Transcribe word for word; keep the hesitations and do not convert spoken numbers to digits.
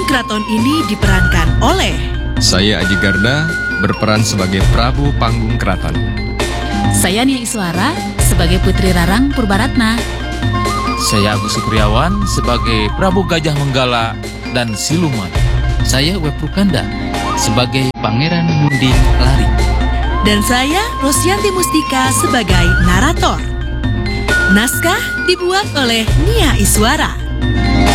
Keraton ini diperankan oleh Saya Aji Garda, berperan sebagai Prabu Panggung Keraton. Saya Nia Iswara sebagai Putri Rarang Purbaratna. Saya Agus Supriyawan sebagai Prabu Gajah Menggala dan Siluman. Saya Weprukanda sebagai Pangeran Munding Lari. Dan saya Rosyanti Mustika sebagai narator. Naskah dibuat oleh Nia Iswara.